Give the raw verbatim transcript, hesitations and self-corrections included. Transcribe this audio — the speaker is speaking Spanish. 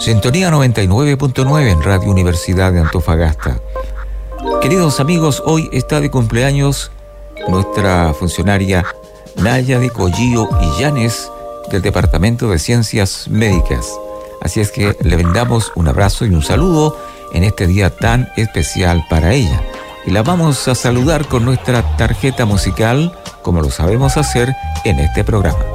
Sintonía noventa y nueve punto nueve en Radio Universidad de Antofagasta. Queridos amigos, hoy está de cumpleaños nuestra funcionaria Naya de Collillo Illanes del Departamento de Ciencias Médicas. Así es que le brindamos un abrazo y un saludo en este día tan especial para ella. Y la vamos a saludar con nuestra tarjeta musical, como lo sabemos hacer en este programa.